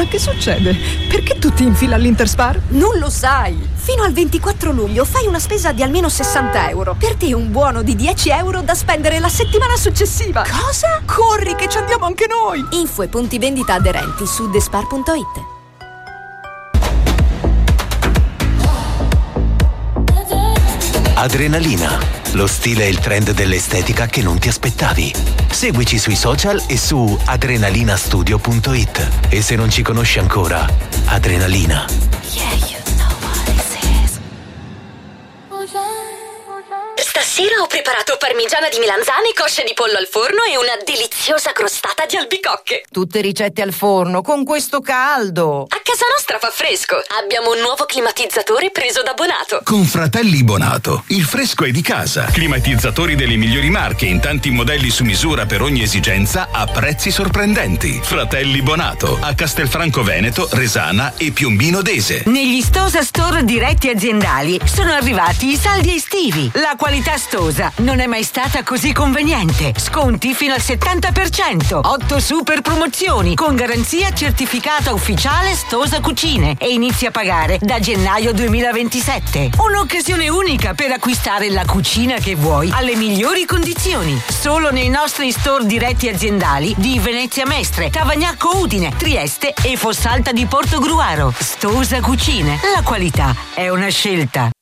Che succede? Perché tutti in fila all'Interspar? Non lo sai! Fino al 24 luglio fai una spesa di almeno 60 euro. Per te un buono di 10 euro da spendere la settimana successiva. Cosa? Corri che ci andiamo anche noi! Info e punti vendita aderenti su despar.it. Adrenalina, lo stile e il trend dell'estetica che non ti aspettavi. Seguici sui social e su adrenalinastudio.it. E se non ci conosci ancora, Adrenalina. Stasera ho preparato parmigiana di melanzane, cosce di pollo al forno e una deliziosa crostata di albicocche. Tutte ricette al forno, con questo caldo. A casa nostra fa fresco. Abbiamo un nuovo climatizzatore preso da Bonato. Con Fratelli Bonato, il fresco è di casa. Climatizzatori delle migliori marche in tanti modelli su misura per ogni esigenza a prezzi sorprendenti. Fratelli Bonato, a Castelfranco Veneto, Resana e Piombino Dese. Negli Stosa Store diretti aziendali sono arrivati i saldi estivi. La qualità Stosa non è mai stata così conveniente. Sconti fino al 70%. 8 super promozioni con garanzia certificata ufficiale Stosa Cucine e inizi a pagare da gennaio 2027. Un'occasione unica per acquistare la cucina che vuoi alle migliori condizioni. Solo nei nostri store diretti aziendali di Venezia Mestre, Tavagnacco Udine, Trieste e Fossalta di Portogruaro. Stosa Cucine. La qualità è una scelta.